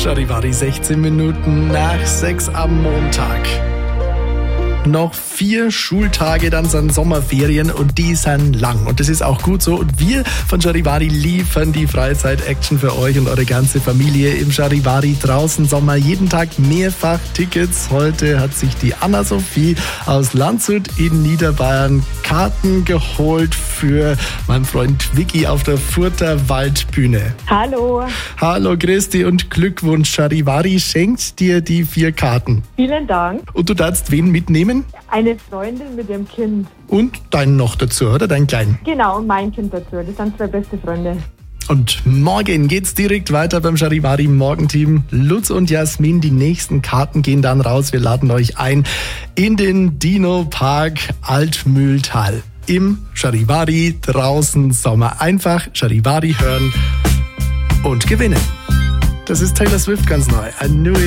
Charivari, 16 Minuten nach 6 am Montag. Noch 4 Schultage, dann sind Sommerferien und die sind lang. Und das ist auch gut so. Und wir von Charivari liefern die Freizeit-Action für euch und eure ganze Familie im Charivari draußen Sommer. Jeden Tag mehrfach Tickets. Heute hat sich die Anna-Sophie aus Landshut in Niederbayern Karten geholt für meinen Freund Vicky auf der Furter Waldbühne. Hallo. Hallo Christi und Glückwunsch. Charivari schenkt dir die 4 Karten. Vielen Dank. Und du darfst wen mitnehmen? Eine Freundin mit ihrem Kind. Und deinen noch dazu, oder? Deinen Kleinen. Genau, und mein Kind dazu. Das sind 2 beste Freunde. Und morgen geht's direkt weiter beim Charivari Morgenteam. Lutz und Jasmin, die nächsten Karten gehen dann raus. Wir laden euch ein in den Dino-Park Altmühltal. Im Charivari draußen Sommer. Einfach Charivari hören und gewinnen. Das ist Taylor Swift ganz neu. I knew it.